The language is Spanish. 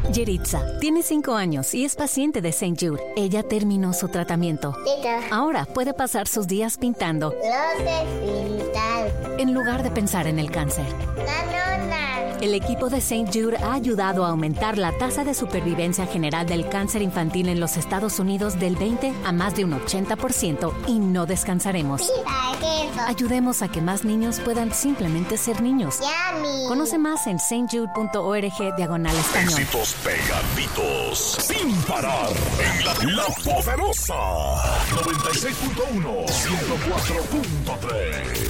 Yeritza tiene 5 años y es paciente de St. Jude. Ella terminó su tratamiento. Ahora puede pasar sus días pintando en lugar de pensar en el cáncer. El equipo de St. Jude ha ayudado a aumentar la tasa de supervivencia general del cáncer infantil en los Estados Unidos del 20 a más de un 80% y no descansaremos. Ayudemos a que más niños puedan simplemente ser niños. Conoce más en stjud.org/español. Éxitos pegaditos, sin parar, en la poderosa 96.1, 104.3.